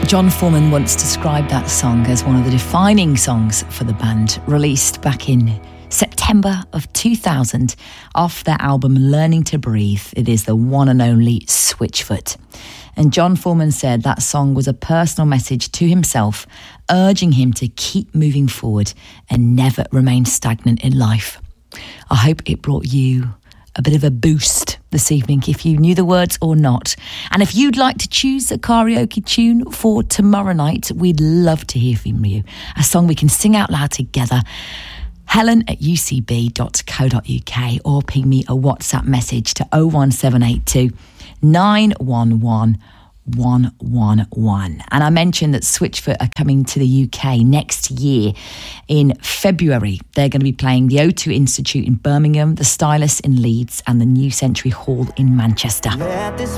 John Foreman once described that song as one of the defining songs for the band, released back in September of 2000 off their album Learning to Breathe. It is the one and only Switchfoot. And John Foreman said that song was a personal message to himself, urging him to keep moving forward and never remain stagnant in life. I hope it brought you a bit of a boost this evening, if you knew the words or not. And if you'd like to choose a karaoke tune for tomorrow night, we'd love to hear from you. A song we can sing out loud together. helen@ucb.co.uk or ping me a WhatsApp message to 01782 911 111. And I mentioned that Switchfoot are coming to the UK next year in February. They're going to be playing the O2 Institute in Birmingham, the Stylus in Leeds and the New Century Hall in Manchester. Let this